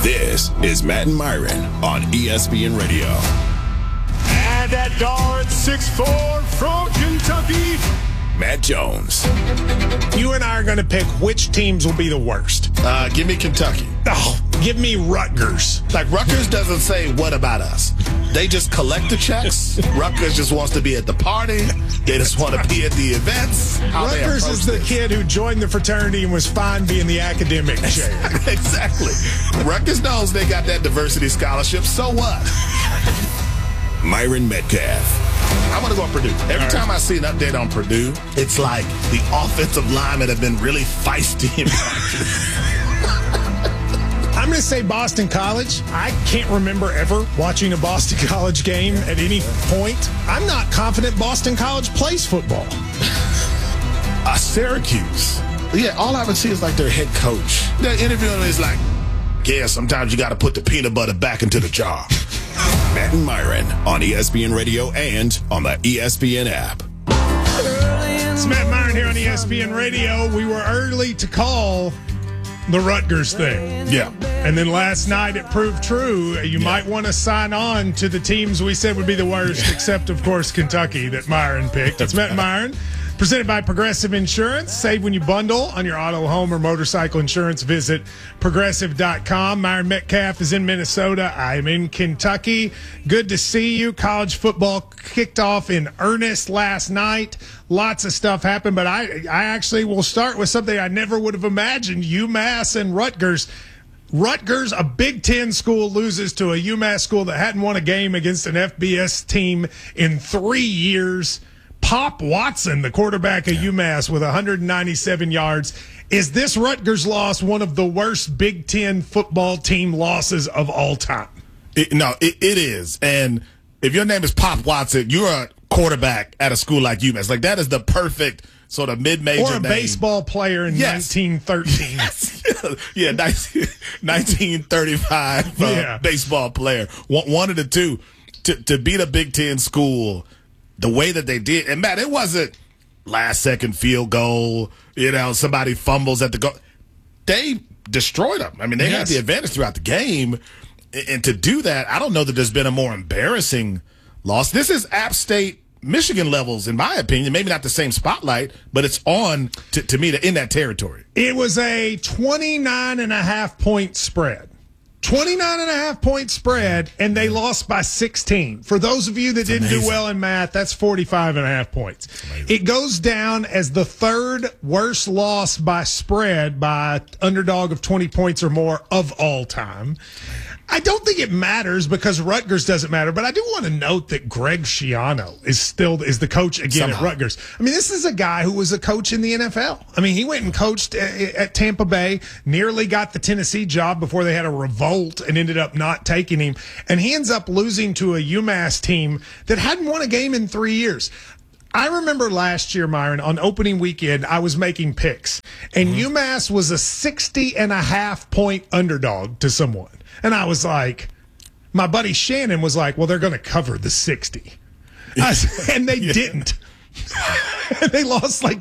This is Matt and Myron on ESPN Radio. And that guard, 6'4" from Kentucky, Matt Jones. You and I are going to pick which teams will be the worst. Give me Kentucky. Oh, give me Rutgers. Like, Rutgers doesn't say, what about us? They just collect the checks. Rutgers just wants to be at the party. They just want to be at the events. Rutgers is the kid who joined the fraternity and was fine being the academic chair. Exactly. Rutgers knows they got that diversity scholarship. So what? Myron Metcalf. I'm going to go on Purdue. Every time I see an update on Purdue, it's like the offensive linemen have been really feisty in practice. I'm going to say Boston College. I can't remember ever watching a Boston College game at any point. I'm not confident Boston College plays football. Syracuse. Yeah, all I would see is like their head coach. Their interviewing is like, yeah, sometimes you got to put the peanut butter back into the jar. Matt and Myron on ESPN Radio and on the ESPN app. It's Matt Myron here on ESPN Radio. We were early to call the Rutgers thing. Yeah. And then last night it proved true. You might want to sign on to the teams we said would be the worst, except, of course, Kentucky that Myron picked. It's Matt Myron. Presented by Progressive Insurance. Save when you bundle on your auto, home, or motorcycle insurance. Visit Progressive.com. Myron Metcalf is in Minnesota. I'm in Kentucky. Good to see you. College football kicked off in earnest last night. Lots of stuff happened, but I actually will start with something I never would have imagined. UMass and Rutgers. Rutgers, a Big Ten school, loses to a UMass school that hadn't won a game against an FBS team in 3 years. Pop Watson, the quarterback of UMass, with 197 yards. Is this Rutgers loss one of the worst Big Ten football team losses of all time? It is. And if your name is Pop Watson, you're a quarterback at a school like UMass. Like, that is the perfect sort of mid-major Or a name. Baseball player in 1913. Yes. Yeah, 1935 baseball player. One of the two. To beat a Big Ten school the way that they did. And, Matt, it wasn't last-second field goal, somebody fumbles at the goal. They destroyed them. I mean, they had the advantage throughout the game. And to do that, I don't know that there's been a more embarrassing loss. This is App State, Michigan levels, in my opinion. Maybe not the same spotlight, but it's on, to me, in that territory. It was a 29.5-point spread. 29.5-point spread, and they lost by 16. For those of you that didn't do well in math, that's 45.5 points. It goes down as the third worst loss by spread by underdog of 20 points or more of all time. I don't think it matters because Rutgers doesn't matter, but I do want to note that Greg Schiano is the coach again at Rutgers. I mean, this is a guy who was a coach in the NFL. I mean, he went and coached at Tampa Bay, nearly got the Tennessee job before they had a revolt and ended up not taking him. And he ends up losing to a UMass team that hadn't won a game in 3 years. I remember last year, Myron, on opening weekend, I was making picks, and UMass was a 60.5-point underdog to someone. And I was like, my buddy Shannon was like, well, they're going to cover the 60. And they didn't. They lost like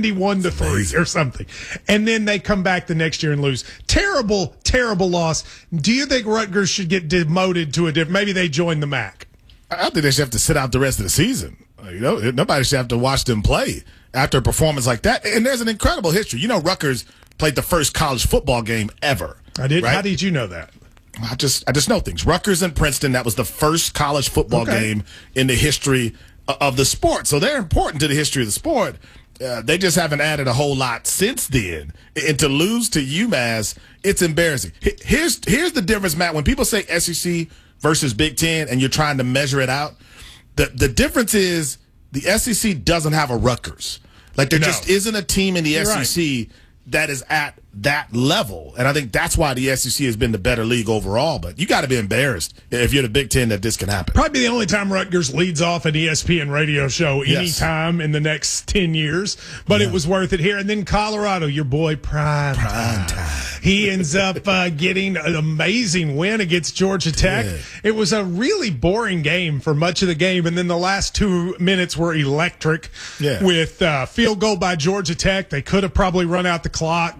71-3 or something. And then they come back the next year and lose. Terrible, terrible loss. Do you think Rutgers should get demoted to a different, maybe they join the MAC? I think they should have to sit out the rest of the season. Nobody should have to watch them play after a performance like that. And there's an incredible history. Rutgers played the first college football game ever. I did. Right? How did you know that? I just know things. Rutgers and Princeton, that was the first college football game in the history of the sport. So they're important to the history of the sport. They just haven't added a whole lot since then. And to lose to UMass, it's embarrassing. Here's the difference, Matt. When people say SEC versus Big Ten and you're trying to measure it out, the difference is the SEC doesn't have a Rutgers. Like, there just isn't a team in the SEC that is at that level. And I think that's why the SEC has been the better league overall. But you got to be embarrassed if you're the Big Ten that this can happen. Probably the only time Rutgers leads off an ESPN radio show anytime in the next 10 years. But it was worth it here. And then Colorado, your boy, Prime time. He ends up getting an amazing win against Georgia Tech. Yeah. It was a really boring game for much of the game. And then the last 2 minutes were electric with field goal by Georgia Tech. They could have probably run out the clock, didn't.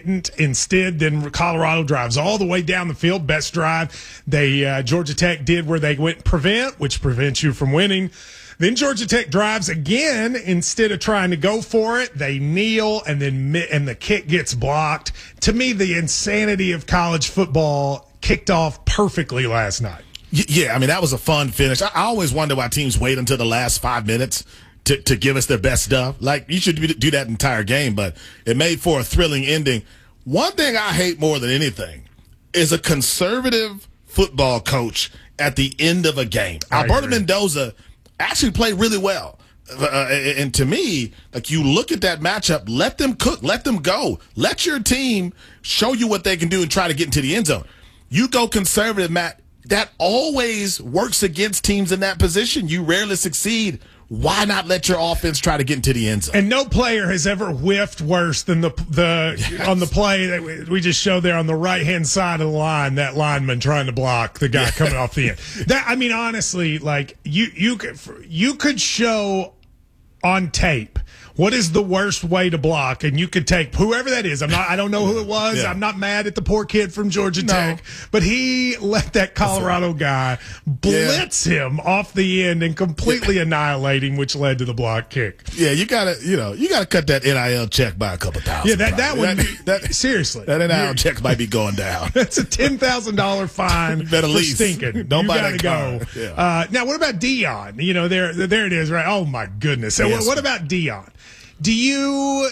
didn't. Instead, then Colorado drives all the way down the field. Best drive Georgia Tech did, where they went prevent, which prevents you from winning. Then Georgia Tech drives again. Instead of trying to go for it, they kneel, and the kick gets blocked. To me, the insanity of college football kicked off perfectly last night. Yeah, I mean, that was a fun finish. I always wonder why teams wait until the last 5 minutes to give us their best stuff. Like, you should do that entire game, but it made for a thrilling ending. One thing I hate more than anything is a conservative football coach at the end of a game. Alberto Mendoza actually played really well. And to me, like, you look at that matchup, let them cook, let them go. Let your team show you what they can do and try to get into the end zone. You go conservative, Matt. That always works against teams in that position. You rarely succeed. Why not let your offense try to get into the end zone? And no player has ever whiffed worse than the on the play that we just showed there on the right-hand side of the line, that lineman trying to block the guy coming off the end. That, I mean, honestly, like, you could show on tape what is the worst way to block, and you could take whoever that is. I don't know who it was. Yeah. I'm not mad at the poor kid from Georgia Tech, but he let that Colorado guy blitz him off the end and completely annihilate him, which led to the block kick. Yeah, you gotta cut that NIL check by a couple thousand. Yeah, that one. Seriously, that NIL check might be going down. That's a $10,000 fine for stinking. Don't buy that car. Go. Yeah. Now, what about Deion? You know, there it is, right? Oh my goodness. So what about Deion? Do you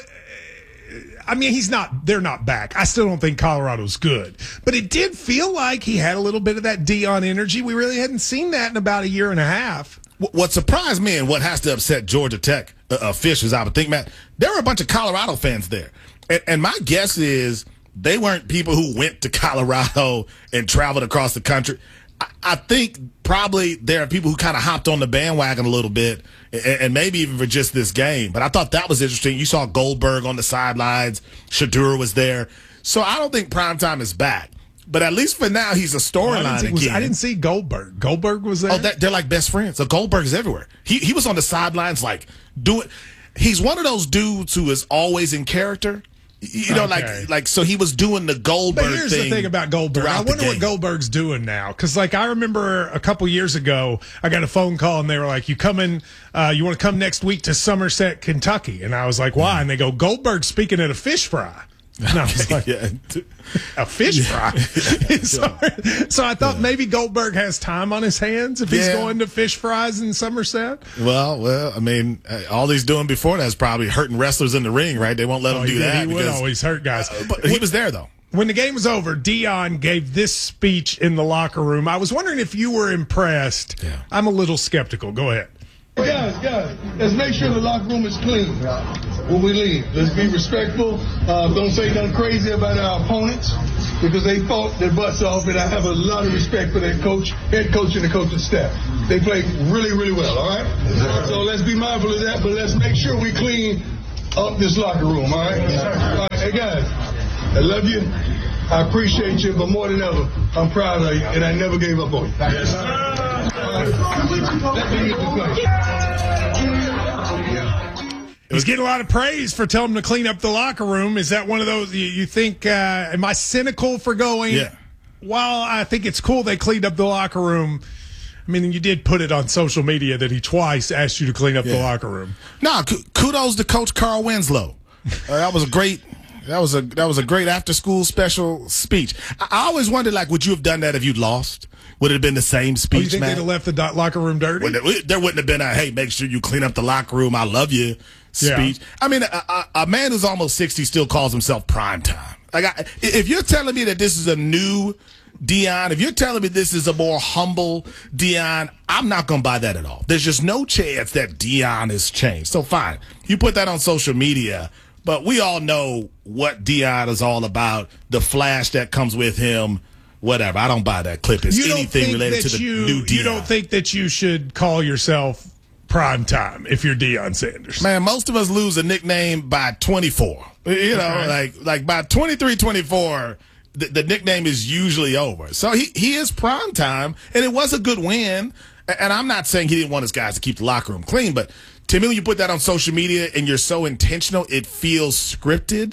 – I mean, they're not back. I still don't think Colorado's good. But it did feel like he had a little bit of that Deion energy. We really hadn't seen that in about a year and a half. What surprised me and what has to upset Georgia Tech officials, I would think, Matt, there were a bunch of Colorado fans there. And my guess is they weren't people who went to Colorado and traveled across the country. I think probably there are people who kind of hopped on the bandwagon a little bit, and maybe even for just this game. But I thought that was interesting. You saw Goldberg on the sidelines. Shadur was there. So I don't think Primetime is back. But at least for now, he's a storyline again. I didn't see Goldberg. Goldberg was there? Oh, they're like best friends. So Goldberg's everywhere. He was on the sidelines like doing – he's one of those dudes who is always in character. You know, like so he was doing the Goldberg thing. But here's the thing about Goldberg. I wonder what Goldberg's doing now. Because, like, I remember a couple years ago, I got a phone call, and they were like, you want to come next week to Somerset, Kentucky? And I was like, why? And they go, Goldberg's speaking at a fish fry. And I was like, a fish fry? So I thought maybe Goldberg has time on his hands if he's going to fish fries in Somerset. Well, I mean, all he's doing before that is probably hurting wrestlers in the ring, right? They won't let him do that. He would always hurt guys. But he was there, though. When the game was over, Deion gave this speech in the locker room. I was wondering if you were impressed. Yeah. I'm a little skeptical. Go ahead. Guys, let's make sure the locker room is clean when we leave. Let's be respectful. Don't say nothing crazy about our opponents because they fought their butts off, and I have a lot of respect for that head coach and the coaching staff. They played really, really well, all right? So let's be mindful of that, but let's make sure we clean up this locker room, all right? All right. Hey, guys, I love you. I appreciate you, but more than ever, I'm proud of you, and I never gave up on you. Yes, sir. He's getting a lot of praise for telling him to clean up the locker room. Is that one of those you think, am I cynical for going, well, I think it's cool they cleaned up the locker room. I mean, you did put it on social media that he twice asked you to clean up the locker room. No, kudos to Coach Carl Winslow. That was a great after school special speech. I always wondered, like, would you have done that if you'd lost? Would it have been the same speech, you think they'd have left the locker room dirty? There wouldn't have been a, hey, make sure you clean up the locker room, I love you speech. Yeah. I mean, a man who's almost 60 still calls himself primetime. Like, if you're telling me that this is a new Deion, if you're telling me this is a more humble Deion, I'm not going to buy that at all. There's just no chance that Deion has changed. So fine, you put that on social media, but we all know what Deion is all about, the flash that comes with him. Whatever. I don't buy that clip. It's anything related to the new Deion. You don't think that you should call yourself primetime if you're Deion Sanders? Man, most of us lose a nickname by 24. You know, like by 23, 24, the nickname is usually over. So he is primetime, and it was a good win. And I'm not saying he didn't want his guys to keep the locker room clean, but to me, when you put that on social media and you're so intentional, it feels scripted.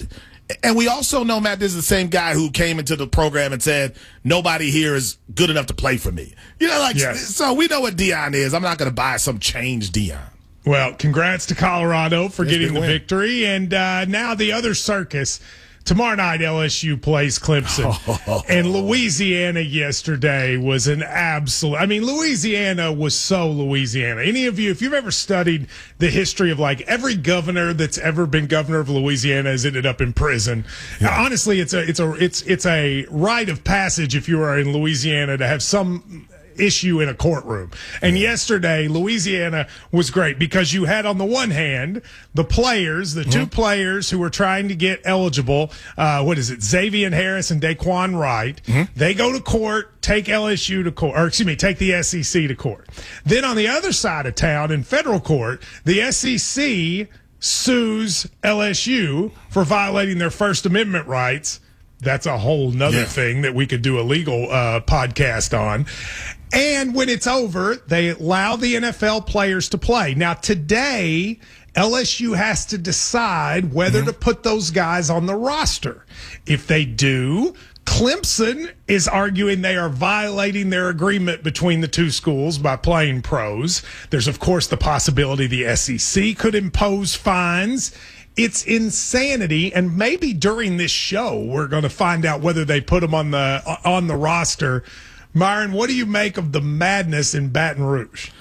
And we also know, Matt, this is the same guy who came into the program and said, nobody here is good enough to play for me. So we know what Deion is. I'm not going to buy some changed Deion. Well, congrats to Colorado for getting the victory. And now the other circus. Tomorrow night, LSU plays Clemson. And Louisiana yesterday was an absolute. I mean, Louisiana was so Louisiana. Any of you, if you've ever studied the history of like every governor that's ever been governor of Louisiana has ended up in prison. Yeah. Honestly, it's a rite of passage if you are in Louisiana to have some issue in a courtroom. And yesterday, Louisiana was great because you had on the one hand the players, the two players who were trying to get eligible. Xavier Harris and Daquan Wright. They go to court, take LSU to court, or excuse me, take the SEC to court. Then on the other side of town in federal court, the SEC sues LSU for violating their First Amendment rights. That's a whole nother thing that we could do a legal podcast on. And when it's over, they allow the NFL players to play. Now, today, LSU has to decide whether to put those guys on the roster. If they do, Clemson is arguing they are violating their agreement between the two schools by playing pros. There's, of course, the possibility the SEC could impose fines. It's insanity, and maybe during this show we're going to find out whether they put them on the roster. Myron, what do you make of the madness in Baton Rouge?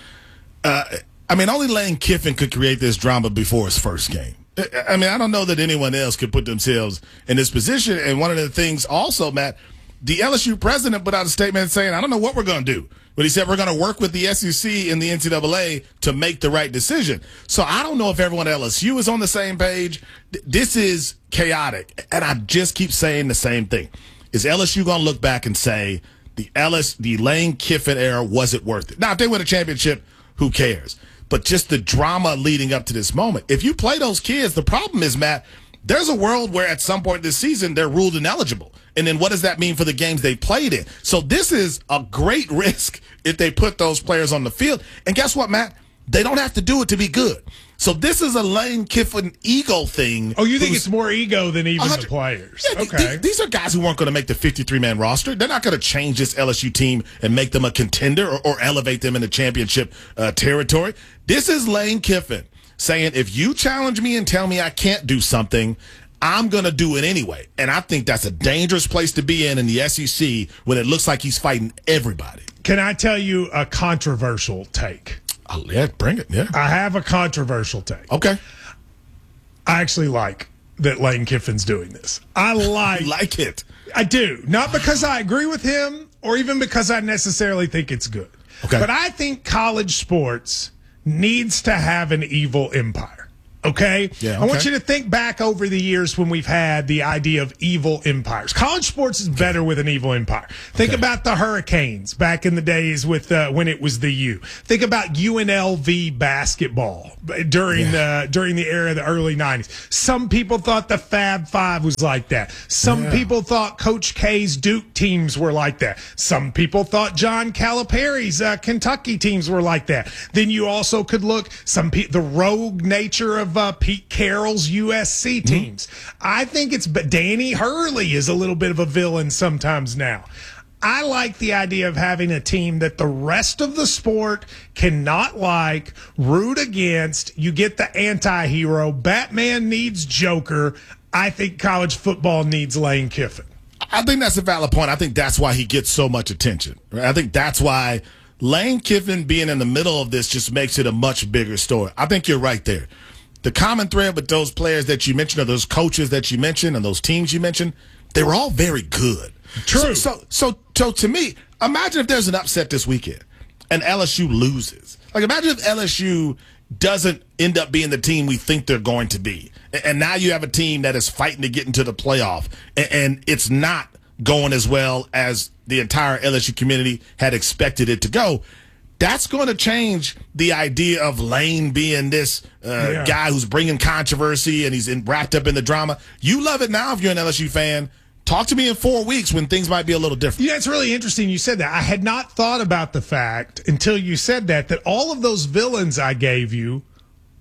Only Lane Kiffin could create this drama before his first game. I don't know that anyone else could put themselves in this position. And one of the things also, Matt, the LSU president put out a statement saying, I don't know what we're going to do. But he said we're going to work with the SEC and the NCAA to make the right decision. So I don't know if everyone at LSU is on the same page. This is chaotic. And I just keep saying the same thing. Is LSU going to look back and say the Lane Kiffin era, was it worth it? Now, if they win a championship, who cares? But just the drama leading up to this moment. If you play those kids, the problem is, Matt, there's a world where at some point this season they're ruled ineligible. And then what does that mean for the games they played in? So this is a great risk if they put those players on the field. And guess what, Matt? They don't have to do it to be good. So this is a Lane Kiffin ego thing. Oh, you think it's more ego than even the players? Yeah, okay. These are guys who weren't going to make the 53-man roster. They're not going to change this LSU team and make them a contender or elevate them into championship territory. This is Lane Kiffin saying, if you challenge me and tell me I can't do something, I'm going to do it anyway. And I think that's a dangerous place to be in the SEC when it looks like he's fighting everybody. Can I tell you a controversial take? Oh, yeah, bring it. Yeah. I have a controversial take. Okay. I actually like that Lane Kiffin's doing this. I like it. I do. Not because I agree with him or even because I necessarily think it's good. Okay. But I think college sports needs to have an evil empire. Okay? Yeah, okay. I want you to think back over the years when we've had the idea of evil empires. College sports is better with an evil empire. Think about the Hurricanes back in the days with when it was the U. Think about UNLV basketball during the era of the early 90s. Some people thought the Fab Five was like that. Some people thought Coach K's Duke teams were like that. Some people thought John Calipari's Kentucky teams were like that. Then you also could look the rogue nature of Pete Carroll's USC teams. I think Danny Hurley is a little bit of a villain sometimes now. I like the idea of having a team that the rest of the sport cannot root against. You get the anti-hero. Batman needs Joker. I think college football needs Lane Kiffin. I think that's a valid point. I think that's why he gets so much attention. Right? I think that's why Lane Kiffin being in the middle of this just makes it a much bigger story. I think you're right there. The common thread with those players that you mentioned, or those coaches that you mentioned, and those teams you mentioned, they were all very good. True. So to me, imagine if there's an upset this weekend and LSU loses. Imagine if LSU doesn't end up being the team we think they're going to be. And now you have a team that is fighting to get into the playoff, and it's not going as well as the entire LSU community had expected it to go. That's going to change the idea of Lane being this guy who's bringing controversy and he's wrapped up in the drama. You love it now if you're an LSU fan. Talk to me in 4 weeks when things might be a little different. Yeah, it's really interesting you said that. I had not thought about the fact until you said that all of those villains I gave you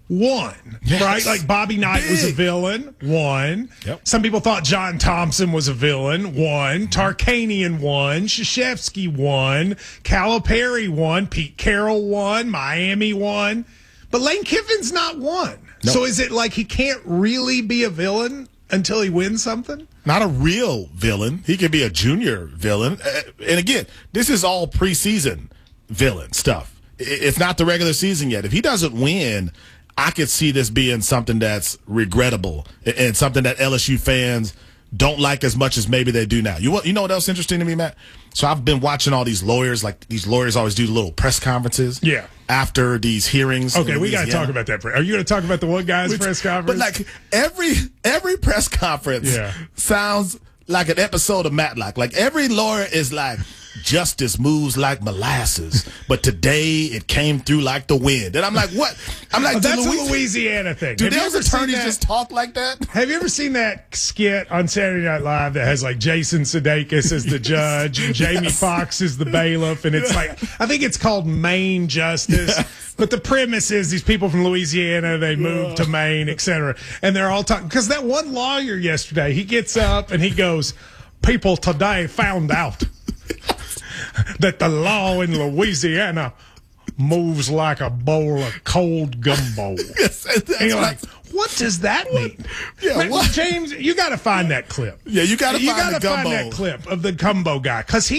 One, Yes. right? Like Bobby Knight was a Big. villain. One. Yep. Some people thought John Thompson was a villain. One. Tarkanian won. Krzyzewski won. Calipari won. Pete Carroll won. Miami won. But Lane Kiffin's not one. No. So is it like he can't really be a villain until he wins something? Not a real villain. He could be a junior villain. And again, this is all preseason villain stuff. It's not the regular season yet. If he doesn't win, I could see this being something that's regrettable and something that LSU fans don't like as much as maybe they do now. You know what else is interesting to me, Matt? So I've been watching all these lawyers. Like, these lawyers always do little press conferences. Yeah. After these hearings. Okay, we got to talk about that. Are you going to talk about the one guy's press conference? But like every press conference sounds like an episode of Matlock. Like, every lawyer is like, justice moves like molasses, but today it came through like the wind. And I'm like, what? I'm like, that's a Louisiana thing. Do those attorneys just talk like that? Have you ever seen that skit on Saturday Night Live that has like Jason Sudeikis as the judge and Jamie Foxx as the bailiff? And it's like, I think it's called Maine Justice. Yes. But the premise is these people from Louisiana, they moved to Maine, etc. And they're all talking. Because that one lawyer yesterday, he gets up and he goes, people today found out that the law in Louisiana moves like a bowl of cold gumbo. Yes, and you're like, what does that mean? Yeah, Man, what? James, you got to find that clip. Yeah, you got to find the gumbo. Find that clip of the gumbo guy. Because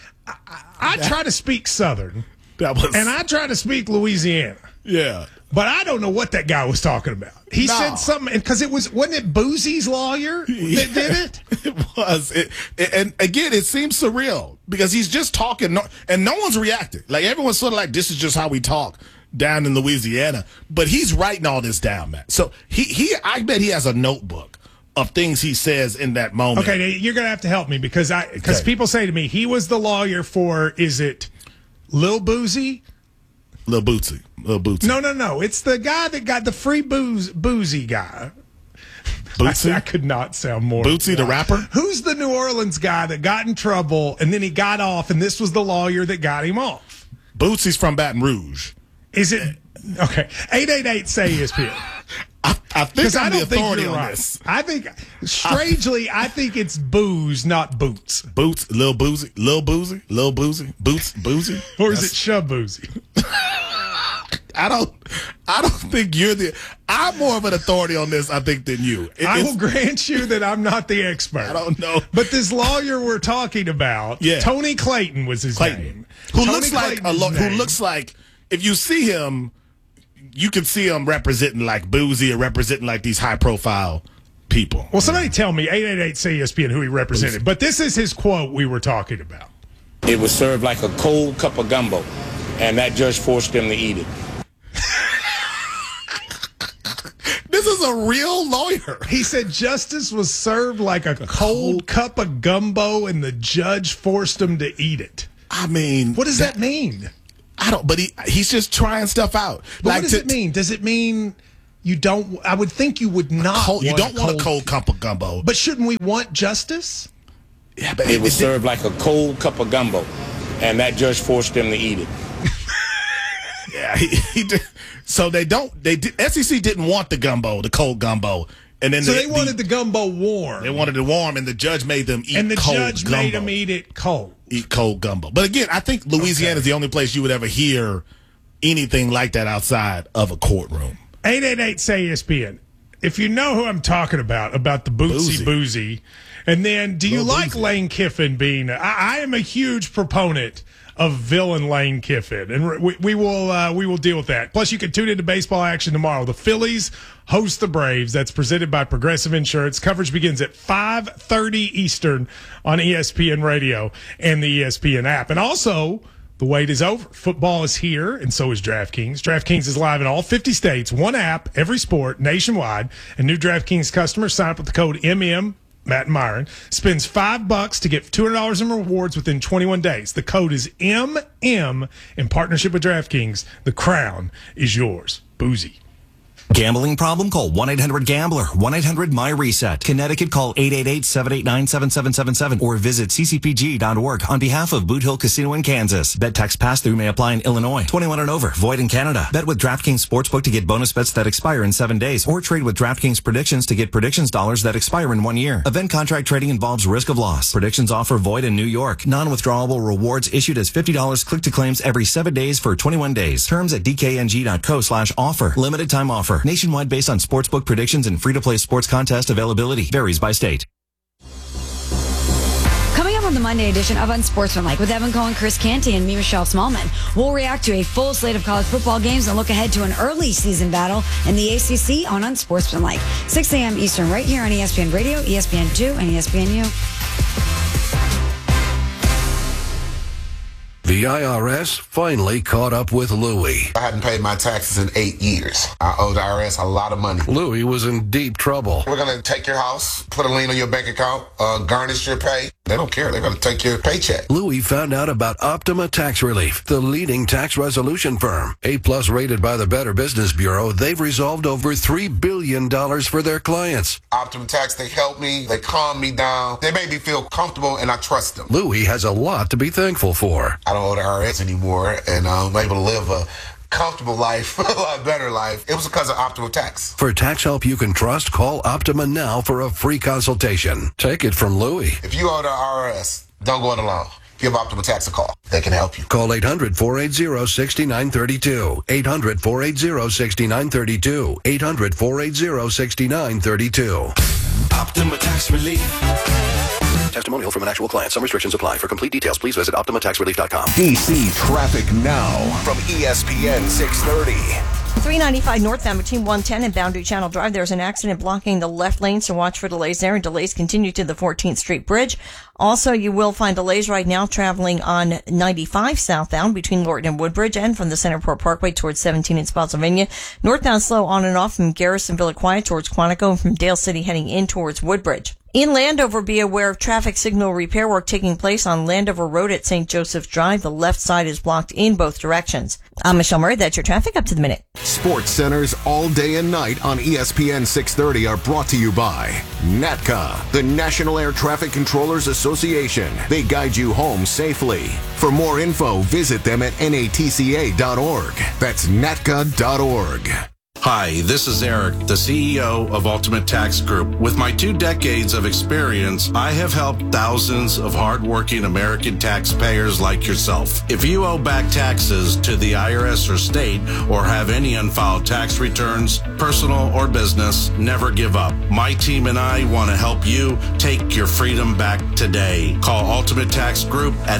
I try to speak Southern, and I try to speak Louisiana. Yeah. But I don't know what that guy was talking about. He said something, because wasn't it Boozy's lawyer that did it? It was. And again, it seems surreal because he's just talking, and no one's reacting. Like, everyone's sort of like, this is just how we talk down in Louisiana. But he's writing all this down, Matt. So I bet he has a notebook of things he says in that moment. Okay, you're going to have to help me because people say to me, he was the lawyer for, is it Lil Boozy? Lil Bootsy. No. It's the guy that got the free boozy guy. Bootsy? I could not sound more. Bootsy, the rapper? Who's the New Orleans guy that got in trouble and then he got off, and this was the lawyer that got him off? Bootsy's from Baton Rouge. Is it? Okay. 888 say ESPN. I think I'm the authority on right. this. I think, strangely, I think it's Booze, not Boots. Boots, Lil Boozy, Boots, Boozy. Or is it Shaboozy? I don't think I'm more of an authority on this, I think, than you. I will grant you that I'm not the expert. I don't know. But this lawyer we're talking about, Tony Clayton was his name. Who looks like, if you see him, you can see him representing like Boozy or representing like these high profile people. Well, somebody tell me, 888 ESPN, who he represented. Boozy. But this is his quote we were talking about. It was served like a cold cup of gumbo, and that judge forced them to eat it. This is a real lawyer. He said justice was served like a cold cup of gumbo, and the judge forced him to eat it. I mean, what does that mean? I don't. But he's just trying stuff out. But what does it mean? Does it mean you don't? I would think you would not. You don't want a cold cup of gumbo. But shouldn't we want justice? Yeah, but it was served like a cold cup of gumbo, and that judge forced them to eat it. Yeah, he did. So SEC didn't want the gumbo, the cold gumbo, and then they wanted the gumbo warm. They wanted it warm, and the judge made them eat. And the cold judge gumbo. made them eat it cold. Eat cold gumbo. But again, I think Louisiana is the only place you would ever hear anything like that outside of a courtroom. 888 say ESPN. If you know who I'm talking about the Boozy. And then, do you like Lane Kiffin being? I am a huge proponent of villain Lane Kiffin, and we will deal with that. Plus, you can tune into baseball action tomorrow. The Phillies host the Braves. That's presented by Progressive Insurance. Coverage begins at 5:30 Eastern on ESPN Radio and the ESPN app. And also, the wait is over. Football is here, and so is DraftKings. DraftKings is live in all 50 states. One app, every sport, nationwide. And new DraftKings customers sign up with the code MM. Matt and Myron spends $5 to get $200 in rewards within 21 days. The code is MM in partnership with DraftKings. The crown is yours. Boozy. Gambling problem? Call 1-800-GAMBLER. 1-800-MY-RESET. Connecticut, call 888-789-7777 or visit ccpg.org on behalf of Boot Hill Casino in Kansas. Bet tax pass-through may apply in Illinois. 21 and over. Void in Canada. Bet with DraftKings Sportsbook to get bonus bets that expire in 7 days or trade with DraftKings Predictions to get predictions dollars that expire in 1 year. Event contract trading involves risk of loss. Predictions offer void in New York. Non-withdrawable rewards issued as $50 click-to-claims every 7 days for 21 days. Terms at dkng.co/offer. Limited time offer. Nationwide based on sportsbook predictions and free-to-play sports contest availability. Varies by state. Coming up on the Monday edition of Unsportsmanlike with Evan Cohen, Chris Canty, and me, Michelle Smallman, we'll react to a full slate of college football games and look ahead to an early season battle in the ACC on Unsportsmanlike. 6 a.m. Eastern right here on ESPN Radio, ESPN2, and ESPNU. The IRS finally caught up with Louie. I hadn't paid my taxes in 8 years. I owe the IRS a lot of money. Louie was in deep trouble. We're going to take your house, put a lien on your bank account, garnish your pay. They don't care. They're going to take your paycheck. Louie found out about Optima Tax Relief, the leading tax resolution firm. A-plus rated by the Better Business Bureau, they've resolved over $3 billion for their clients. Optima Tax, they help me. They calm me down. They make me feel comfortable, and I trust them. Louie has a lot to be thankful for. I don't owe the IRS anymore, and I'm able to live a comfortable life, a lot better life. It was because of Optima Tax. For tax help you can trust, call Optima now for a free consultation. Take it from Louie. If you owe the IRS, don't go it alone. Give Optima Tax a call. They can help you. Call 800-480-6932. 800-480-6932. 800-480-6932. Optima Tax Relief. Testimonial from an actual client. Some restrictions apply. For complete details, please visit OptimaTaxRelief.com. DC traffic now from ESPN 630. 395 northbound between 110 and Boundary Channel Drive. There's an accident blocking the left lane, so watch for delays there. And delays continue to the 14th Street Bridge. Also, you will find delays right now traveling on 95 southbound between Lorton and Woodbridge and from the Centerport Parkway towards 17 in Spotsylvania. Northbound slow on and off from Garrisonville Quiet towards Quantico and from Dale City heading in towards Woodbridge. In Landover, be aware of traffic signal repair work taking place on Landover Road at St. Joseph's Drive. The left side is blocked in both directions. I'm Michelle Murray. That's your traffic up to the minute. Sports Centers all day and night on ESPN 630 are brought to you by NATCA, the National Air Traffic Controllers Association. They guide you home safely. For more info, visit them at natca.org. That's natca.org. Hi, this is Eric, the CEO of Ultimate Tax Group. With my 2 decades of experience, I have helped thousands of hardworking American taxpayers like yourself. If you owe back taxes to the IRS or state or have any unfiled tax returns, personal or business, never give up. My team and I want to help you take your freedom back today. Call Ultimate Tax Group at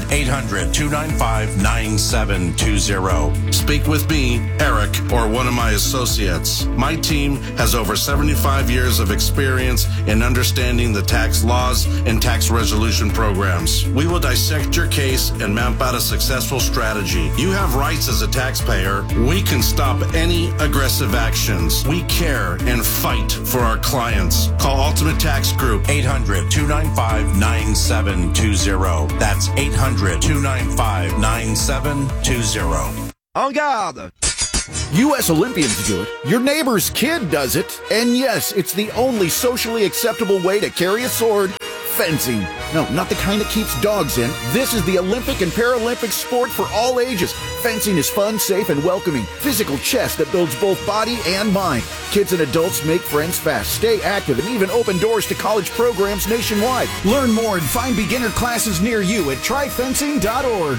800-295-9720. Speak with me, Eric, or one of my associates. My team has over 75 years of experience in understanding the tax laws and tax resolution programs. We will dissect your case and map out a successful strategy. You have rights as a taxpayer. We can stop any aggressive actions. We care and fight for our clients. Call Ultimate Tax Group, 800-295-9720. That's 800-295-9720. En garde! U.S. Olympians do it, your neighbor's kid does it, and yes, it's the only socially acceptable way to carry a sword. Fencing. No, not the kind that keeps dogs in. This is the Olympic and Paralympic sport for all ages. Fencing is fun, safe, and welcoming. Physical chess that builds both body and mind. Kids and adults make friends fast, stay active, and even open doors to college programs nationwide. Learn more and find beginner classes near you at tryfencing.org.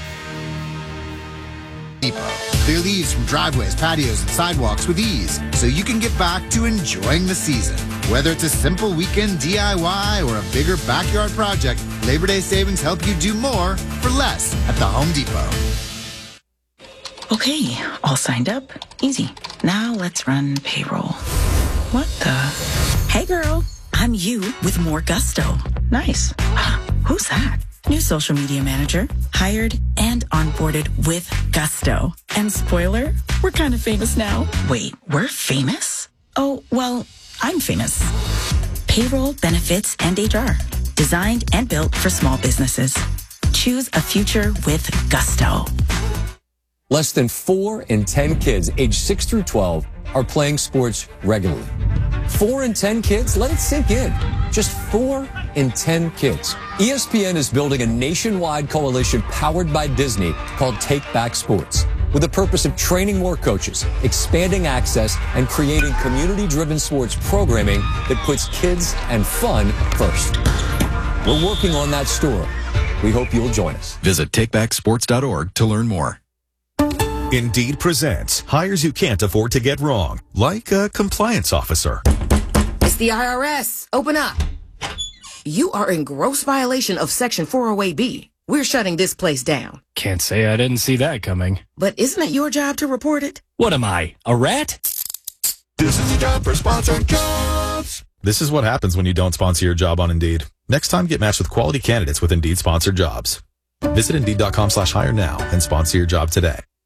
Clear leaves from driveways, patios, and sidewalks with ease so you can get back to enjoying the season. Whether it's a simple weekend DIY or a bigger backyard project, Labor Day savings help you do more for less at the Home Depot. Okay, all signed up. Easy. Now let's run payroll. What the? Hey girl, I'm you with more gusto. Nice. Who's that? New social media manager, hired and onboarded with gusto. And spoiler, we're kind of famous now. Wait, we're famous? Oh, well, I'm famous. Payroll, benefits, and HR. Designed and built for small businesses. Choose a future with gusto. Less than 4 in 10 kids aged 6 through 12 are playing sports regularly. 4 in 10 kids, let it sink in. Just 4 in 10 kids. ESPN is building a nationwide coalition powered by Disney called Take Back Sports, with the purpose of training more coaches, expanding access, and creating community-driven sports programming that puts kids and fun first. We're working on that story. We hope you'll join us. Visit takebacksports.org to learn more. Indeed presents hires you can't afford to get wrong, like a compliance officer. It's the IRS. Open up. You are in gross violation of Section 408B. We're shutting this place down. Can't say I didn't see that coming. But isn't it your job to report it? What am I, a rat? This is the job for sponsored jobs. This is what happens when you don't sponsor your job on Indeed. Next time, get matched with quality candidates with Indeed sponsored jobs. Visit Indeed.com/hire now and sponsor your job today.